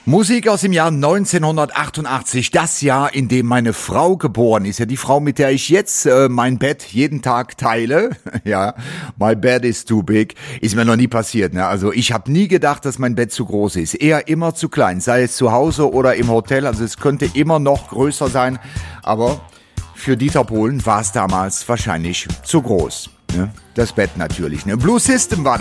Musik aus dem Jahr 1988, das Jahr, in dem meine Frau geboren ist. Ja, die Frau, mit der ich jetzt mein Bett jeden Tag teile. Ja, my bed is too big. Ist mir noch nie passiert. Ne? Also ich habe nie gedacht, dass mein Bett zu groß ist. Eher immer zu klein, sei es zu Hause oder im Hotel. Also es könnte immer noch größer sein. Aber für Dieter Bohlen war es damals wahrscheinlich zu groß. Ne? Das Bett natürlich. Ne? Blue System war